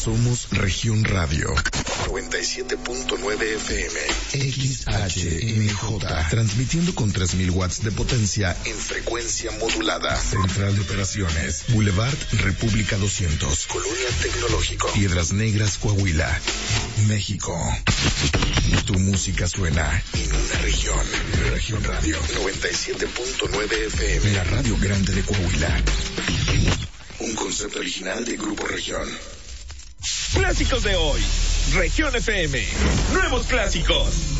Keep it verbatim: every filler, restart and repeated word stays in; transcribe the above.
Somos Región Radio. noventa y siete punto nueve F M. X H M J. Transmitiendo con tres mil watts de potencia en frecuencia modulada. Central de Operaciones. Boulevard República doscientos. Colonia Tecnológico. Piedras Negras, Coahuila, México. Tu música suena en una región. Región Radio noventa y siete punto nueve F M. La radio grande de Coahuila. Un concepto original de Grupo Región. Clásicos de hoy. Región F M. Nuevos clásicos.